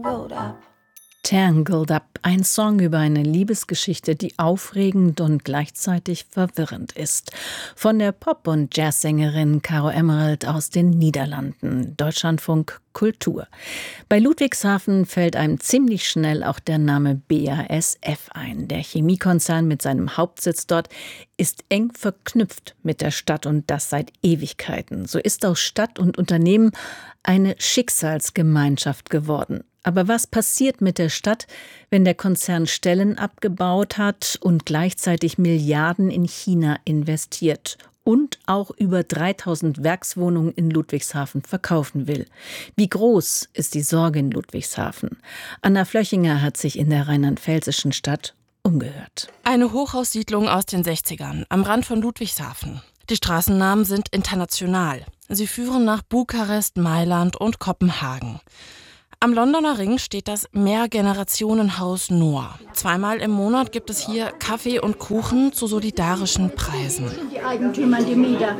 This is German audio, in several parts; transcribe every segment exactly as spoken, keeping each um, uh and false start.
tangled up. Tangled Up, ein Song über eine Liebesgeschichte, die aufregend und gleichzeitig verwirrend ist. Von der Pop- und Jazzsängerin Caro Emerald aus den Niederlanden, Deutschlandfunk Kultur. Bei Ludwigshafen fällt einem ziemlich schnell auch der Name B A S F ein. Der Chemiekonzern mit seinem Hauptsitz dort ist eng verknüpft mit der Stadt und das seit Ewigkeiten. So ist aus Stadt und Unternehmen eine Schicksalsgemeinschaft geworden. Aber was passiert mit der Stadt, wenn der Konzern Stellen abgebaut hat und gleichzeitig Milliarden in China investiert und auch über dreitausend Werkswohnungen in Ludwigshafen verkaufen will? Wie groß ist die Sorge in Ludwigshafen? Anna Flöchinger hat sich in der rheinland-pfälzischen Stadt umgehört. Eine Hochhaussiedlung aus den sechzigern am Rand von Ludwigshafen. Die Straßennamen sind international. Sie führen nach Bukarest, Mailand und Kopenhagen. Am Londoner Ring steht das Mehrgenerationenhaus Noor. Zweimal im Monat gibt es hier Kaffee und Kuchen zu solidarischen Preisen. Die Eigentümer, die Mieter.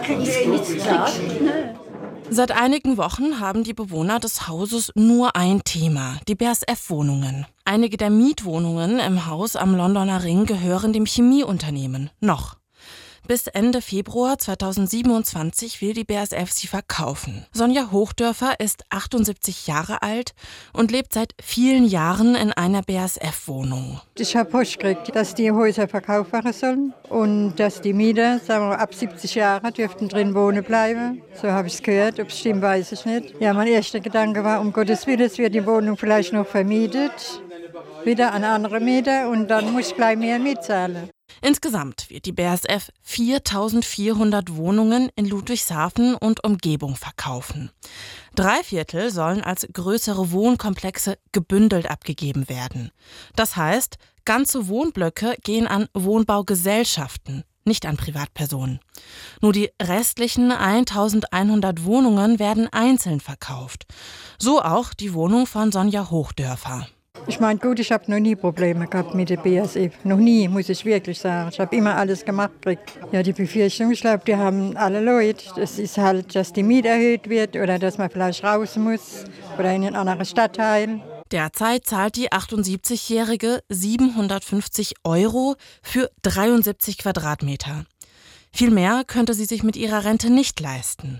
Seit einigen Wochen haben die Bewohner des Hauses nur ein Thema, die B A S F-Wohnungen. Einige der Mietwohnungen im Haus am Londoner Ring gehören dem Chemieunternehmen. Noch. Bis Ende Februar zweitausendsiebenundzwanzig will die B A S F sie verkaufen. Sonja Hochdörfer ist achtundsiebzig Jahre alt und lebt seit vielen Jahren in einer B A S F-Wohnung. Ich habe Post gekriegt, dass die Häuser verkauft werden sollen und dass die Mieter, sagen wir ab siebzig Jahre, dürften drin wohnen bleiben. So habe ich es gehört, ob es stimmt, weiß ich nicht. Ja, mein erster Gedanke war, um Gottes Willen, es wird die Wohnung vielleicht noch vermietet, wieder an andere Mieter und dann muss ich gleich mehr mitzahlen. Insgesamt wird die B A S F viertausendvierhundert Wohnungen in Ludwigshafen und Umgebung verkaufen. Drei Viertel sollen als größere Wohnkomplexe gebündelt abgegeben werden. Das heißt, ganze Wohnblöcke gehen an Wohnbaugesellschaften, nicht an Privatpersonen. Nur die restlichen eintausendeinhundert Wohnungen werden einzeln verkauft. So auch die Wohnung von Sonja Hochdörfer. Ich meine, gut, ich habe noch nie Probleme gehabt mit der B A S F. Noch nie, muss ich wirklich sagen. Ich habe immer alles gemacht gekriegt. Ja, die Befürchtung, ich glaube, die haben alle Leute. Es ist halt, dass die Miete erhöht wird oder dass man vielleicht raus muss oder in einen anderen Stadtteil. Derzeit zahlt die achtundsiebzigjährige siebenhundertfünfzig Euro für dreiundsiebzig Quadratmeter. Viel mehr könnte sie sich mit ihrer Rente nicht leisten.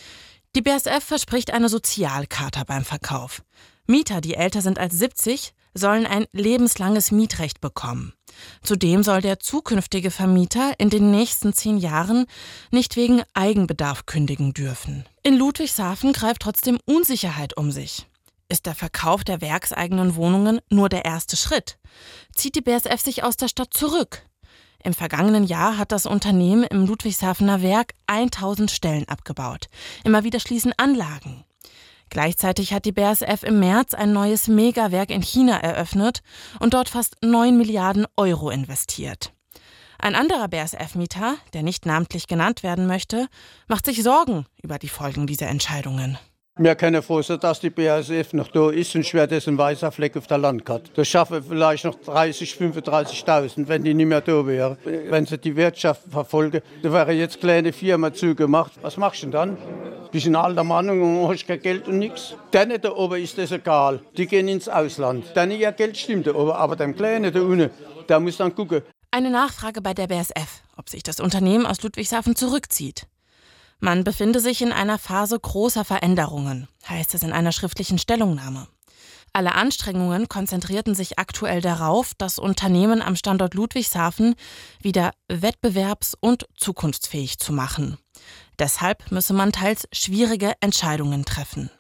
Die B A S F verspricht eine Sozialcharta beim Verkauf. Mieter, die älter sind als siebzig, sollen ein lebenslanges Mietrecht bekommen. Zudem soll der zukünftige Vermieter in den nächsten zehn Jahren nicht wegen Eigenbedarf kündigen dürfen. In Ludwigshafen greift trotzdem Unsicherheit um sich. Ist der Verkauf der werkseigenen Wohnungen nur der erste Schritt? Zieht die B A S F sich aus der Stadt zurück? Im vergangenen Jahr hat das Unternehmen im Ludwigshafener Werk tausend Stellen abgebaut. Immer wieder schließen Anlagen. Gleichzeitig hat die B A S F im März ein neues Megawerk in China eröffnet und dort fast neun Milliarden Euro investiert. Ein anderer B A S F-Mieter, der nicht namentlich genannt werden möchte, macht sich Sorgen über die Folgen dieser Entscheidungen. Wir können froh sein, dass die B A S F noch da ist und schwer das ein weißer Fleck auf der Landkarte. Das schaffen vielleicht noch dreißig, fünfunddreißigtausend, wenn die nicht mehr da wären. Wenn sie die Wirtschaft verfolgen, da wäre jetzt kleine Firma zugemacht. Was machst du denn dann? Bist ein alter Mann und hast kein Geld und nichts. Denen da oben ist das egal. Die gehen ins Ausland. Dann ihr Geld stimmt da oben, aber dem Kleinen da unten, der muss dann gucken. Eine Nachfrage bei der B A S F, ob sich das Unternehmen aus Ludwigshafen zurückzieht. Man befinde sich in einer Phase großer Veränderungen, heißt es in einer schriftlichen Stellungnahme. Alle Anstrengungen konzentrierten sich aktuell darauf, das Unternehmen am Standort Ludwigshafen wieder wettbewerbs- und zukunftsfähig zu machen. Deshalb müsse man teils schwierige Entscheidungen treffen.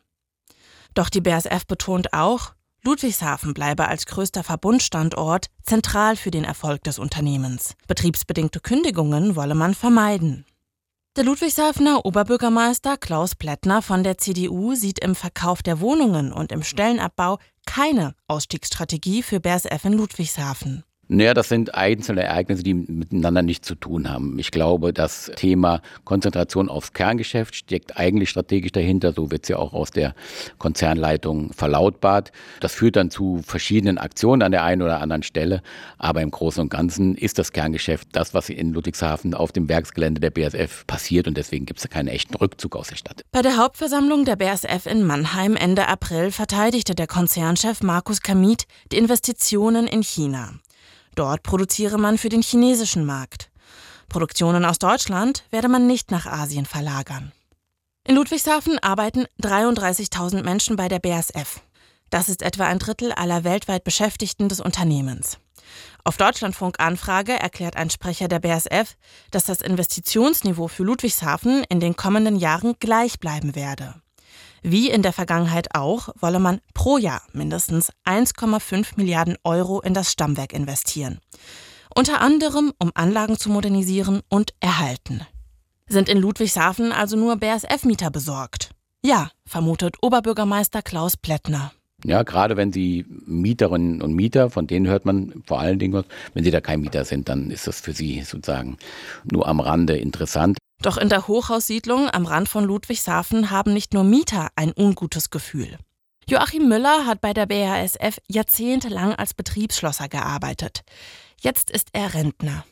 Doch die B A S F betont auch, Ludwigshafen bleibe als größter Verbundstandort zentral für den Erfolg des Unternehmens. Betriebsbedingte Kündigungen wolle man vermeiden. Der Ludwigshafener Oberbürgermeister Klaus Plättner von der C D U sieht im Verkauf der Wohnungen und im Stellenabbau keine Ausstiegsstrategie für B A S F in Ludwigshafen. Naja, das sind einzelne Ereignisse, die miteinander nichts zu tun haben. Ich glaube, das Thema Konzentration aufs Kerngeschäft steckt eigentlich strategisch dahinter. So wird es ja auch aus der Konzernleitung verlautbart. Das führt dann zu verschiedenen Aktionen an der einen oder anderen Stelle. Aber im Großen und Ganzen ist das Kerngeschäft das, was in Ludwigshafen auf dem Werksgelände der B A S F passiert. Und deswegen gibt es da keinen echten Rückzug aus der Stadt. Bei der Hauptversammlung der B A S F in Mannheim Ende April verteidigte der Konzernchef Markus Kamit die Investitionen in China. Dort produziere man für den chinesischen Markt. Produktionen aus Deutschland werde man nicht nach Asien verlagern. In Ludwigshafen arbeiten dreiunddreißigtausend Menschen bei der B A S F. Das ist etwa ein Drittel aller weltweit Beschäftigten des Unternehmens. Auf Deutschlandfunk-Anfrage erklärt ein Sprecher der B A S F, dass das Investitionsniveau für Ludwigshafen in den kommenden Jahren gleich bleiben werde. Wie in der Vergangenheit auch, wolle man pro Jahr mindestens eins Komma fünf Milliarden Euro in das Stammwerk investieren. Unter anderem, um Anlagen zu modernisieren und erhalten. Sind in Ludwigshafen also nur B A S F-Mieter besorgt? Ja, vermutet Oberbürgermeister Klaus Plättner. Ja, gerade wenn Sie Mieterinnen und Mieter, von denen hört man vor allen Dingen was, wenn sie da kein Mieter sind, dann ist das für sie sozusagen nur am Rande interessant. Doch in der Hochhaussiedlung am Rand von Ludwigshafen haben nicht nur Mieter ein ungutes Gefühl. Joachim Müller hat bei der B A S F jahrzehntelang als Betriebsschlosser gearbeitet. Jetzt ist er Rentner.